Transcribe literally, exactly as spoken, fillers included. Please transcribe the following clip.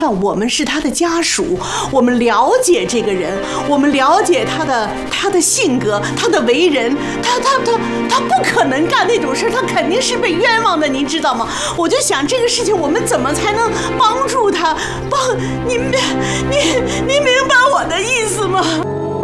我们是他的家属，我们了解这个人，我们了解他的他的性格，他的为人，他他他他不可能干那种事，他肯定是被冤枉的，您知道吗？我就想这个事情我们怎么才能帮助他？帮你们，你你明